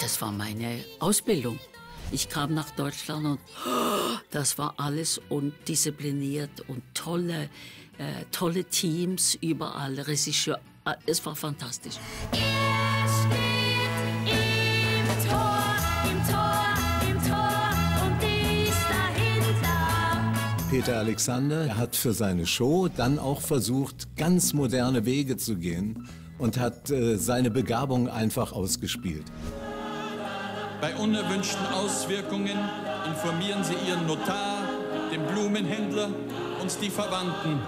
das war meine Ausbildung. Ich kam nach Deutschland und das war alles undiszipliniert und tolle Teams überall, Regisseur. Es war fantastisch. Er steht im Tor und ist dahinter. Peter Alexander hat für seine Show dann auch versucht, ganz moderne Wege zu gehen und hat seine Begabung einfach ausgespielt. Bei unerwünschten Auswirkungen informieren Sie Ihren Notar, den Blumenhändler und die Verwandten.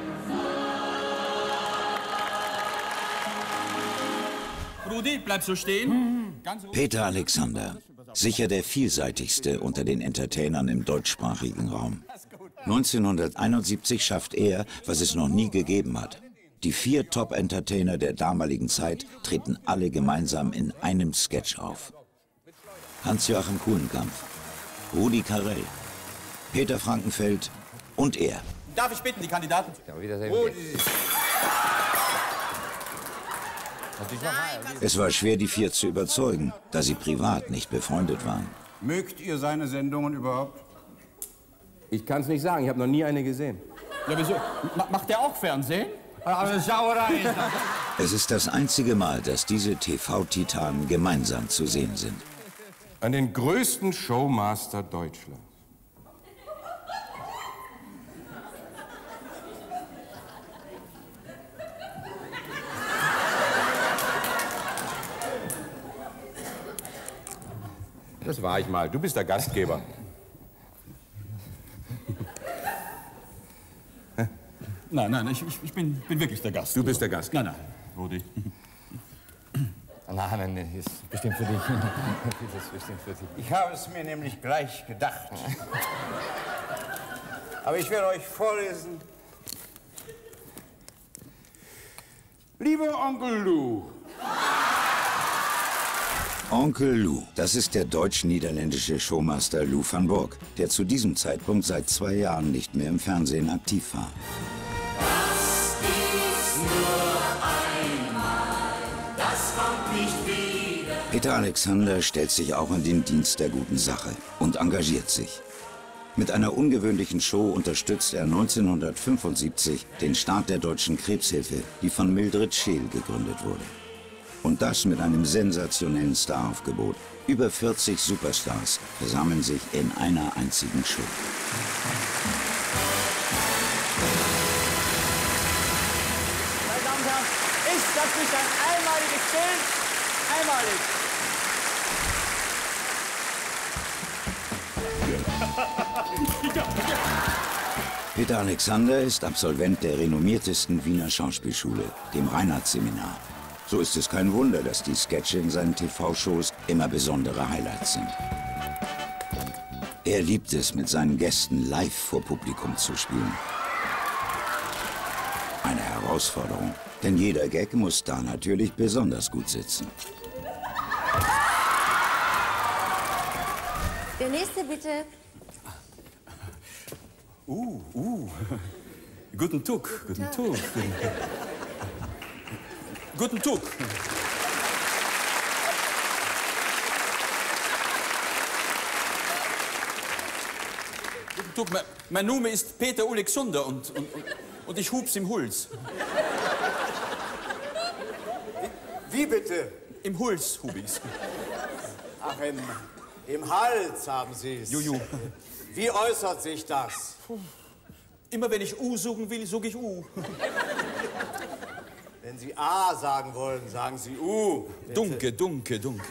Rudi, bleib so stehen. Peter Alexander, sicher der vielseitigste unter den Entertainern im deutschsprachigen Raum. 1971 schafft er, was es noch nie gegeben hat. Die 4 Top-Entertainer der damaligen Zeit treten alle gemeinsam in einem Sketch auf. Hans-Joachim Kulenkampff, Rudi Carrell, Peter Frankenfeld und er. Darf ich bitten, die Kandidaten? Es war schwer, die 4 zu überzeugen, da sie privat nicht befreundet waren. Mögt ihr seine Sendungen überhaupt? Ich kann es nicht sagen, ich habe noch nie eine gesehen. Ja, wieso? Macht der auch Fernsehen? Aber Sauerei! Es ist das einzige Mal, dass diese TV-Titanen gemeinsam zu sehen sind. An den größten Showmaster Deutschlands. Das war ich mal. Du bist der Gastgeber. Nein, ich bin wirklich der Gast. Du bist der Gast. Nein, Rudi. Nein, ist bestimmt für dich. Das ist bestimmt für dich. Ich habe es mir nämlich gleich gedacht. Aber ich werde euch vorlesen. Lieber Onkel Lou. Onkel Lou, das ist der deutsch-niederländische Showmaster Lou van Bork, der zu diesem Zeitpunkt seit 2 Jahren nicht mehr im Fernsehen aktiv war. Das ist nur einmal, das kommt nicht wieder. Peter Alexander stellt sich auch in den Dienst der guten Sache und engagiert sich. Mit einer ungewöhnlichen Show unterstützt er 1975 den Start der Deutschen Krebshilfe, die von Mildred Scheel gegründet wurde. Und das mit einem sensationellen Staraufgebot. Über 40 Superstars versammeln sich in einer einzigen Show. Meine Damen und Herren, ist das nicht ein einmaliges Bild? Einmalig. Peter Alexander ist Absolvent der renommiertesten Wiener Schauspielschule, dem Reinhardt-Seminar. So ist es kein Wunder, dass die Sketche in seinen TV-Shows immer besondere Highlights sind. Er liebt es, mit seinen Gästen live vor Publikum zu spielen. Eine Herausforderung, denn jeder Gag muss da natürlich besonders gut sitzen. Der nächste bitte. Guten Tag. Guten Tag. Guten Tag. Guten Tag. Mein Name ist Peter Alexander und ich hub's im Huls. Wie bitte? Im Huls hub ich's. Ach, im Hals haben Sie es. Juju. Wie äußert sich das? Immer wenn ich U suchen will, suche ich U. Wenn Sie A sagen wollen, sagen Sie U. Dunke. Sagen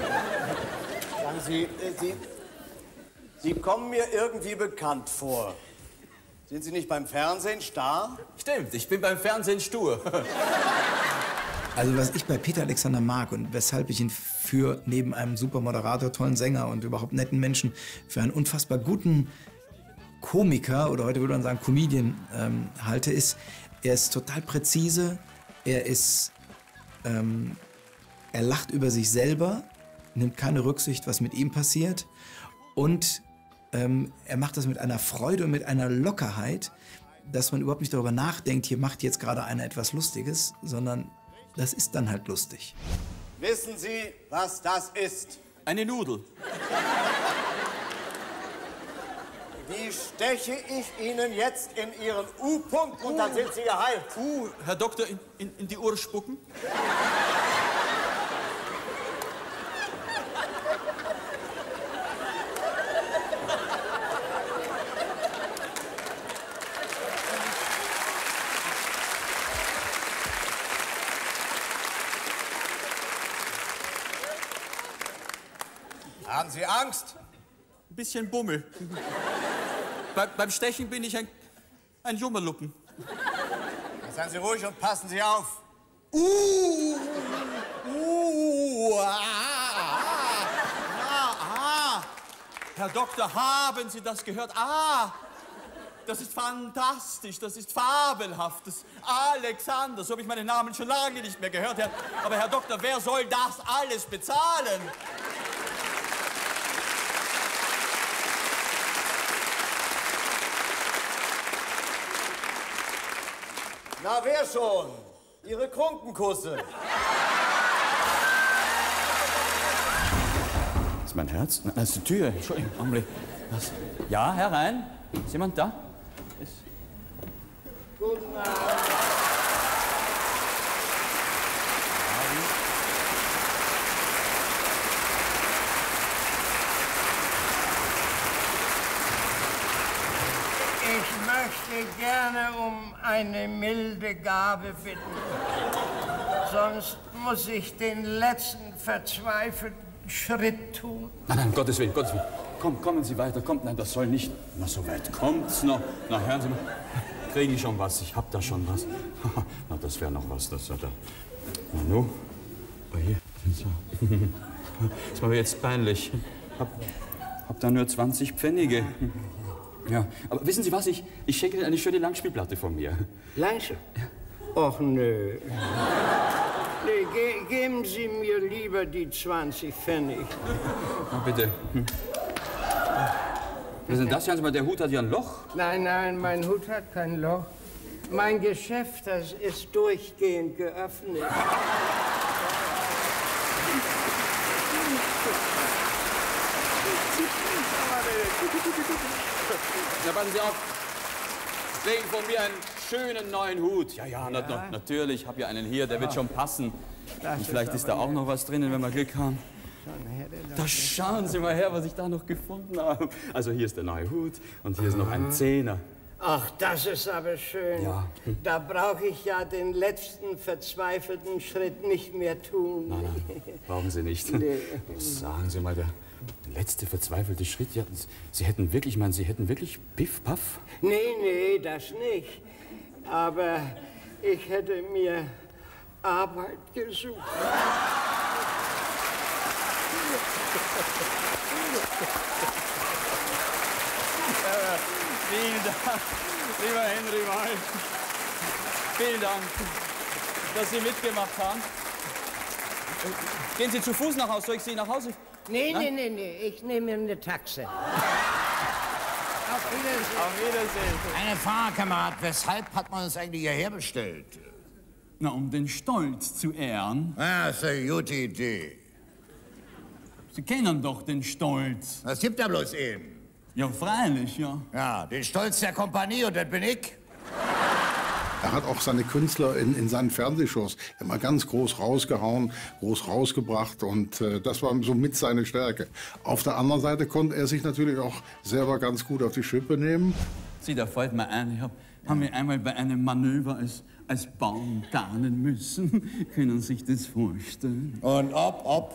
Sie, Sie kommen mir irgendwie bekannt vor. Sind Sie nicht beim Fernsehen starr? Stimmt, ich bin beim Fernsehen stur. Also was ich bei Peter Alexander mag und weshalb ich ihn für neben einem super Moderator, tollen Sänger und überhaupt netten Menschen für einen unfassbar guten Komiker oder heute würde man sagen Comedian halte, ist, er ist total präzise, er lacht über sich selber, nimmt keine Rücksicht, was mit ihm passiert und er macht das mit einer Freude und mit einer Lockerheit, dass man überhaupt nicht darüber nachdenkt, hier macht jetzt gerade einer etwas Lustiges, sondern das ist dann halt lustig. Wissen Sie, was das ist? Eine Nudel. Die steche ich Ihnen jetzt in Ihren U-Punkt und dann sind Sie geheilt. Herr Doktor, in die Uhr spucken? Haben Sie Angst? Ein bisschen Bummel. Beim Stechen bin ich ein Jummerluppen. Seien Sie ruhig und passen Sie auf. Herr Doktor, haben Sie das gehört? Das ist fantastisch, das ist fabelhaft. Das Alexander, so habe ich meinen Namen schon lange nicht mehr gehört. Aber Herr Doktor, wer soll das alles bezahlen? Na, wer schon? Ihre Krunkenkusse. Das ist mein Herz? Das ist die Tür. Entschuldigung, Augenblick. Was? Ja, herein. Ist jemand da? Guten Abend. Ich möchte gerne um eine milde Gabe bitten. Sonst muss ich den letzten verzweifelten Schritt tun. Nein, nein, Gottes Willen, Gottes Willen. Kommen Sie weiter, kommt. Nein, das soll nicht. Na, so weit kommt's noch. Na, hören Sie mal. Kriege ich schon was? Ich hab da schon was. Na, das wäre noch was. Das hat er. Na, nu. Oh, hier. So. Das war mir jetzt peinlich. Hab da nur 20 Pfennige. Ja, aber wissen Sie was? Ich schicke Ihnen eine schöne Langspielplatte von mir. Langspiel? Och, nö. Nee, geben Sie mir lieber die 20 Pfennig. Na, bitte. Was ist denn das? Hören Sie mal, der Hut hat ja ein Loch. Nein, nein, mein Hut hat kein Loch. Mein Geschäft, das ist durchgehend geöffnet. Na, passen Sie auf. Kriegen von mir einen schönen neuen Hut. Ja, natürlich. Ich habe ja einen hier, der wird schon passen. Und vielleicht ist da auch noch was drinnen, wenn wir Glück haben. Da schauen Sie mal her, was ich da noch gefunden habe. Also hier ist der neue Hut und hier ist noch ein Zehner. Ach, das ist aber schön. Ja. Da brauche ich ja den letzten verzweifelten Schritt nicht mehr tun. Nein, brauchen Sie nicht. Nee. Sagen Sie mal, der letzte verzweifelte Schritt, ja, Sie hätten wirklich Piff, Paff? Nee, das nicht. Aber ich hätte mir Arbeit gesucht. Vielen Dank, lieber Henry May. Vielen Dank, dass Sie mitgemacht haben. Gehen Sie zu Fuß nach Hause? Soll ich Sie nach Hause? Nee. Ich nehme eine Taxe. Auf Wiedersehen. Auf Wiedersehen. Eine Frage, Kamerad. Weshalb hat man uns eigentlich hierher bestellt? Na, um den Stolz zu ehren. Ah, ist eine gute Idee. Sie kennen doch den Stolz. Das gibt ja bloß eben. Ja, freilich, ja. Ja, den Stolz der Kompanie, und das bin ich. Er hat auch seine Künstler in seinen Fernsehshows immer ganz groß rausgehauen, groß rausgebracht, und das war somit seine Stärke. Auf der anderen Seite konnte er sich natürlich auch selber ganz gut auf die Schippe nehmen. Sieh, da fällt mir ein, ich hab mich einmal bei einem Manöver als Baum tarnen müssen. Können Sie sich das vorstellen? Und ob?